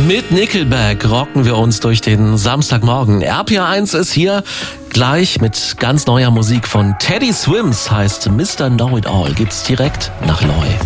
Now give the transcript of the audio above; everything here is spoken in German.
Mit Nickelback rocken wir uns durch den Samstagmorgen. RPR1 ist hier gleich mit ganz neuer Musik von Teddy Swims, heißt Mr. Know It All. Gibt's direkt nach Loy.